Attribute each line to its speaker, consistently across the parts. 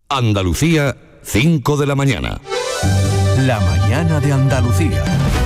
Speaker 1: Andalucía, 5 de la mañana.
Speaker 2: La mañana de Andalucía.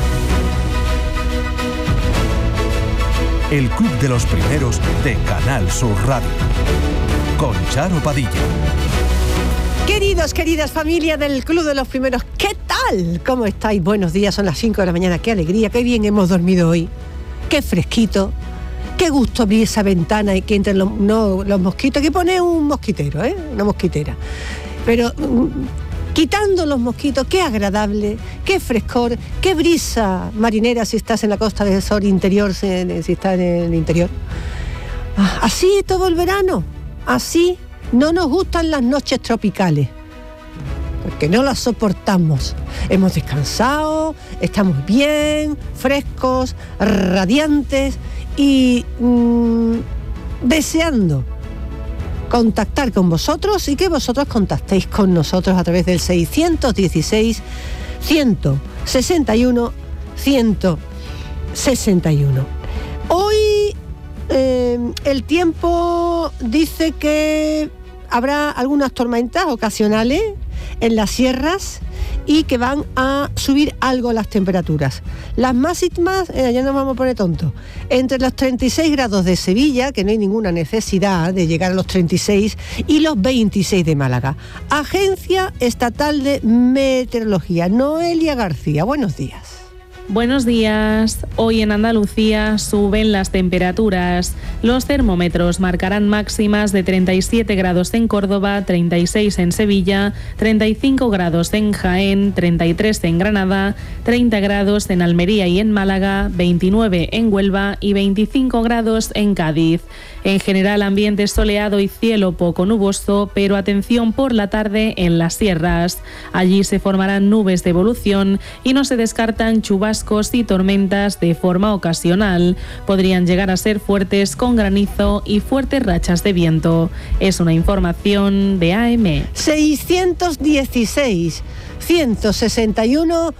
Speaker 2: El Club de los Primeros de Canal Sur Radio. Con Charo Padilla.
Speaker 3: Queridos, queridas familia del Club de los Primeros, ¿qué tal? ¿Cómo estáis? Buenos días, son las 5 de la mañana, qué alegría, qué bien hemos dormido hoy. Qué fresquito, qué gusto abrir esa ventana y que entren los mosquitos. Aquí pone un mosquitero, una mosquitera. Pero quitando los mosquitos, qué agradable, qué frescor, qué brisa marinera si estás en la Costa del Sol interior, si estás en el interior. Así todo el verano, así. No nos gustan las noches tropicales, porque no las soportamos. Hemos descansado, estamos bien, frescos, radiantes y deseando contactar con vosotros y que vosotros contactéis con nosotros a través del 616 161 161. Hoy el tiempo dice que habrá algunas tormentas ocasionales en las sierras y que van a subir algo las temperaturas. Las máximas, ya nos vamos a poner tontos, entre los 36 grados de Sevilla, que no hay ninguna necesidad de llegar a los 36, y los 26 de Málaga. Agencia Estatal de Meteorología, Noelia García, buenos días.
Speaker 4: Buenos días. Hoy en Andalucía suben las temperaturas. Los termómetros marcarán máximas de 37 grados en Córdoba, 36 en Sevilla, 35 grados en Jaén, 33 en Granada, 30 grados en Almería y en Málaga, 29 en Huelva y 25 grados en Cádiz. En general, ambiente soleado y cielo poco nuboso, pero atención por la tarde en las sierras. Allí se formarán nubes de evolución y no se descartan chubascos y tormentas de forma ocasional. Podrían llegar a ser fuertes con granizo y fuertes rachas de viento. Es una información de AM.
Speaker 3: 616 161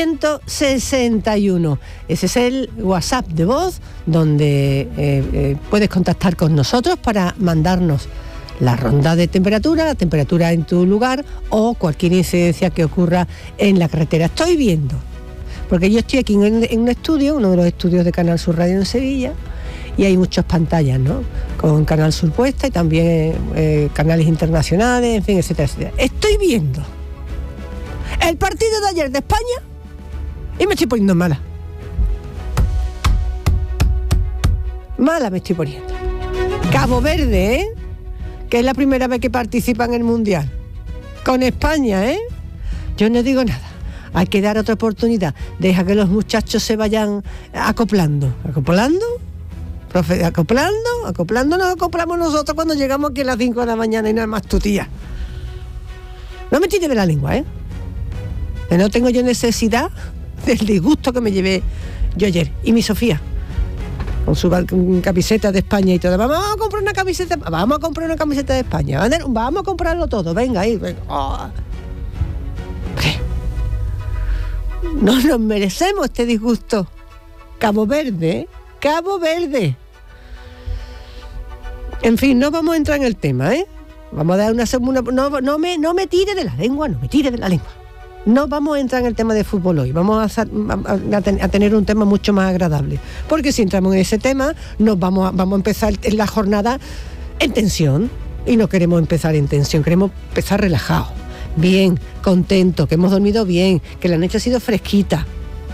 Speaker 3: 161. Ese es el WhatsApp de voz donde puedes contactar con nosotros para mandarnos la ronda de temperatura, la temperatura en tu lugar o cualquier incidencia que ocurra en la carretera. Estoy viendo, porque yo estoy aquí en un estudio, uno de los estudios de Canal Sur Radio en Sevilla, y hay muchas pantallas, ¿no? Con Canal Sur puesta y también canales internacionales, en fin, etcétera, etcétera. Estoy viendo el partido de ayer de España y me estoy poniendo mala. Mala me estoy poniendo. Cabo Verde, que es la primera vez que participa en el Mundial. Con España, Yo no digo nada. Hay que dar otra oportunidad. Deja que los muchachos se vayan acoplando. ¿Acoplando? Profe, acoplando nos acoplamos nosotros cuando llegamos aquí a las 5 de la mañana y nada más tu tía. No me tires de la lengua, Que no tengo yo necesidad del disgusto que me llevé yo ayer. Y mi Sofía, con su camiseta de España y todo. Vamos a comprar una camiseta de España. Vamos a comprarlo todo. Venga ahí. Venga. Oh. No nos merecemos este disgusto. Cabo Verde. En fin, no vamos a entrar en el tema, Vamos a dar una no me tire de la lengua, No vamos a entrar en el tema de fútbol hoy, vamos a tener un tema mucho más agradable, porque si entramos en ese tema, vamos a empezar la jornada en tensión, y no queremos empezar en tensión, queremos empezar relajados, bien, contentos, que hemos dormido bien, que la noche ha sido fresquita,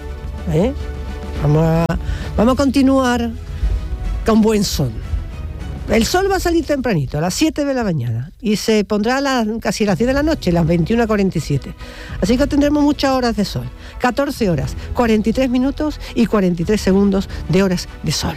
Speaker 3: Vamos a continuar con buen sol. El sol va a salir tempranito, a las 7 de la mañana, y se pondrá casi a las 10 de la noche, las 21:47. Así que tendremos muchas horas de sol. 14 horas, 43 minutos y 43 segundos de horas de sol.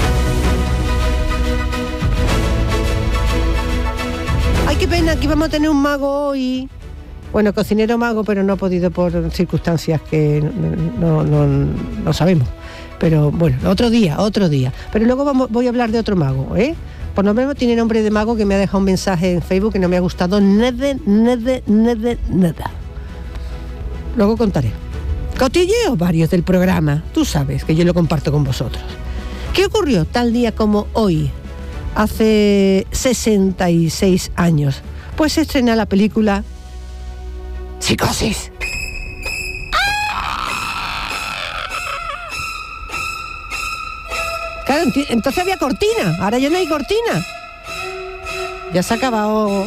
Speaker 3: Ay, qué pena, aquí vamos a tener un mago hoy. Bueno, cocinero mago, pero no ha podido por circunstancias que no sabemos. Pero bueno, otro día. Pero luego voy a hablar de otro mago, Por lo menos tiene nombre de mago, que me ha dejado un mensaje en Facebook que no me ha gustado nada. Luego contaré. Cotilleos varios del programa. Tú sabes que yo lo comparto con vosotros. ¿Qué ocurrió tal día como hoy, hace 66 años? pues se estrena la película Psicosis. Claro, entonces había cortina, ahora ya no hay cortina. Ya se ha acabado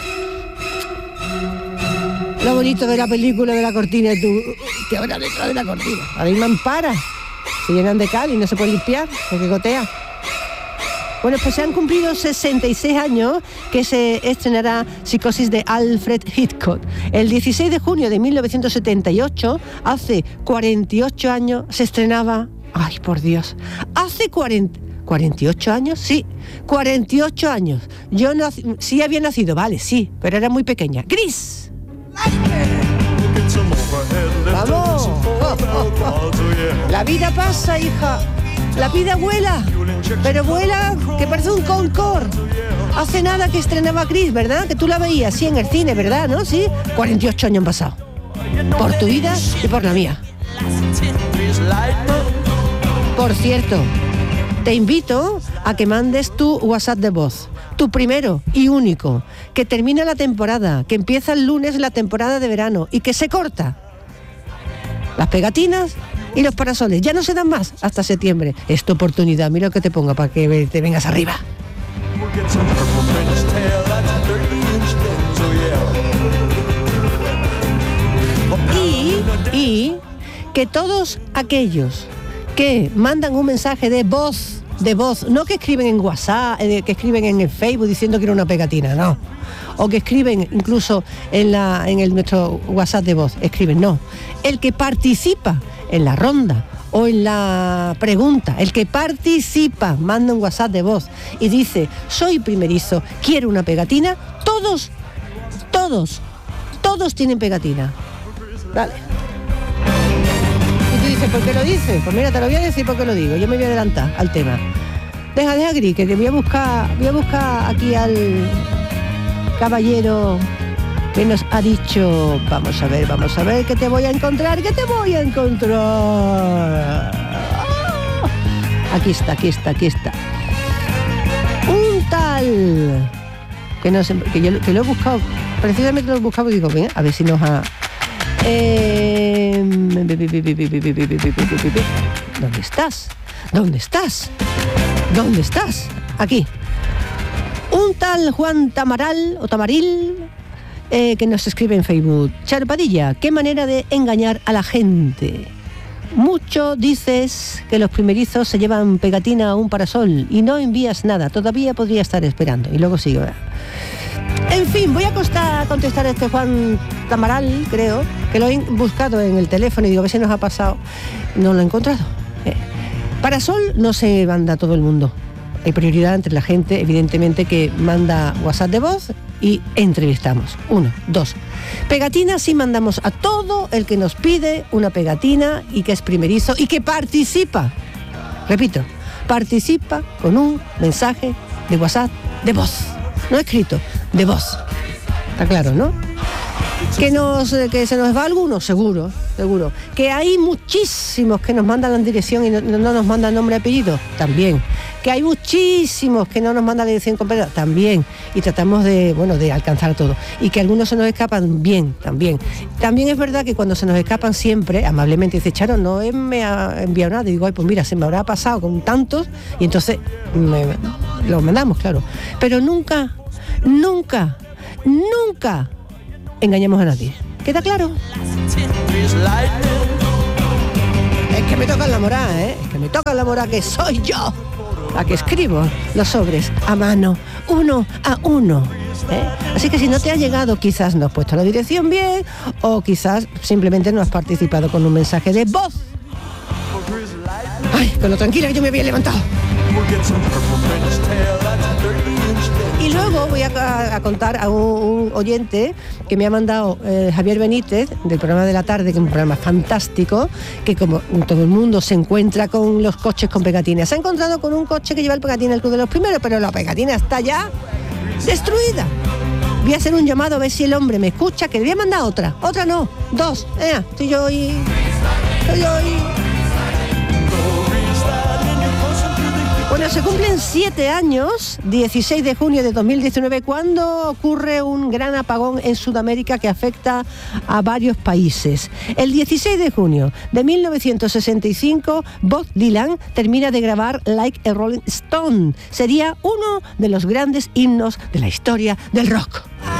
Speaker 3: lo bonito de la película, de la cortina, y tú, ¿qué habrá detrás de la cortina? Ahora hay mamparas, se llenan de cal y no se pueden limpiar porque gotea. Bueno, pues se han cumplido 66 años que se estrenará Psicosis de Alfred Hitchcock. El 16 de junio de 1978, hace 48 años, se estrenaba... ¡Ay, por Dios! Hace 48 años, sí, 48 años. Yo sí había nacido, vale, sí, pero era muy pequeña. ¡Gris! ¡Vamos! La vida pasa, hija. La vida vuela, pero vuela que parece un Concorde. Hace nada que estrenaba Gris, ¿verdad? Que tú la veías, sí, en el cine, ¿verdad? ¿No? Sí, 48 años han pasado. Por tu vida y por la mía. Por cierto, te invito a que mandes tu WhatsApp de voz, tu primero y único, que termina la temporada, que empieza el lunes la temporada de verano y que se corta. Las pegatinas y los parasoles ya no se dan más hasta septiembre. Es tu oportunidad, mira lo que te ponga para que te vengas arriba. Y que todos aquellos que mandan un mensaje de voz, no que escriben en WhatsApp, que escriben en el Facebook diciendo que era una pegatina, no. O que escriben incluso en nuestro WhatsApp de voz, escriben, no. El que participa en la ronda o en la pregunta, el que participa, manda un WhatsApp de voz y dice, soy primerizo, quiero una pegatina, todos tienen pegatina. Dale. Y tú dices, ¿por qué lo dices? Pues mira, te lo voy a decir porque lo digo, yo me voy a adelantar al tema. Deja Gris, que voy a buscar aquí al caballero que nos ha dicho, vamos a ver, que te voy a encontrar. Aquí está. Un tal que no sé, que lo he buscado, precisamente lo he buscado y digo, venga, a ver si nos ha... ¿Dónde estás? Aquí. Un tal Juan Tamaral o Tamaril que nos escribe en Facebook. Charo Padilla, qué manera de engañar a la gente. Mucho dices que los primerizos se llevan pegatina a un parasol y no envías nada. Todavía podría estar esperando. Y luego sigue. En fin, voy a contestar a este Juan Tamaral, creo, que lo he buscado en el teléfono y digo, a ver si nos ha pasado. No lo he encontrado. Parasol no se manda a todo el mundo. Hay prioridad entre la gente, evidentemente, que manda WhatsApp de voz y entrevistamos. 1, 2. Pegatina sí mandamos a todo el que nos pide una pegatina y que es primerizo y que participa. Repito, participa con un mensaje de WhatsApp de voz. No escrito, de voz. Está claro, ¿no? Que se nos va alguno, seguro. Que hay muchísimos que nos mandan la dirección y no nos mandan nombre y apellido, también. Que hay muchísimos que no nos mandan la dirección completa, también. Y tratamos de alcanzar a todo. Y que algunos se nos escapan, bien, también. También es verdad que cuando se nos escapan siempre, amablemente dice, Charo, no me ha enviado nada. Y digo, ay, pues mira, se me habrá pasado con tantos, y entonces lo mandamos, claro. Pero nunca engañamos a nadie. ¿Queda claro? Es que me toca la moral, que soy yo la que escribo los sobres a mano, uno a uno. Así que si no te ha llegado, quizás no has puesto la dirección bien o quizás simplemente no has participado con un mensaje de voz. Ay, con lo tranquila que yo me había levantado. Y luego voy a contar a un oyente que me ha mandado Javier Benítez, del programa de la tarde, que es un programa fantástico, que como todo el mundo se encuentra con los coches con pegatinas. Se ha encontrado con un coche que lleva el pegatina al Club de los Primeros, pero la pegatina está ya destruida. Voy a hacer un llamado a ver si el hombre me escucha, que le voy a mandar otra no, 2. Estoy yo y... Bueno, Bueno, se cumplen 7 años, 16 de junio de 2019, cuando ocurre un gran apagón en Sudamérica que afecta a varios países. El 16 de junio de 1965, Bob Dylan termina de grabar Like a Rolling Stone. Sería uno de los grandes himnos de la historia del rock.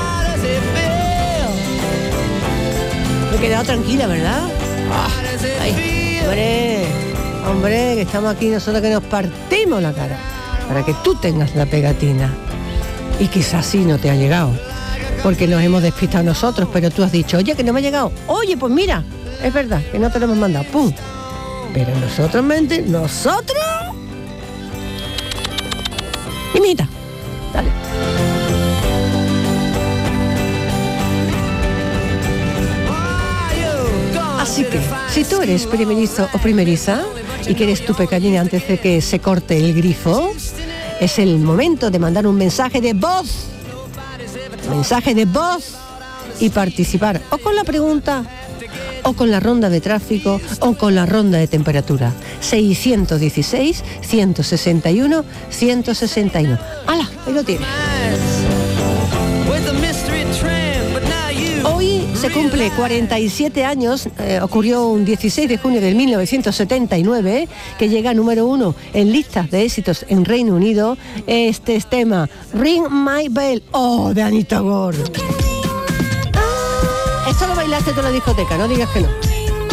Speaker 3: Me he quedado tranquila, ¿verdad? Ay, hombre, que estamos aquí nosotros que nos partimos la cara para que tú tengas la pegatina. Y quizás sí no te ha llegado, porque nos hemos despistado nosotros, pero tú has dicho, oye, que no me ha llegado. Oye, pues mira, es verdad, que no te lo hemos mandado. ¡Pum! Pero nosotros... Imita. Dale. Así que, si tú eres primerizo o primeriza y quieres tu pegatina antes de que se corte el grifo, es el momento de mandar un mensaje de voz. Y participar o con la pregunta, o con la ronda de tráfico, o con la ronda de temperatura. 616 161 161. ¡Hala! Ahí lo tienes. Hoy se cumple 47 años, ocurrió un 16 de junio de 1979, que llega número 1 en listas de éxitos en Reino Unido. Este es tema Ring My Bell, de Anita Gore. Esto lo bailaste tú en la discoteca, no digas que no.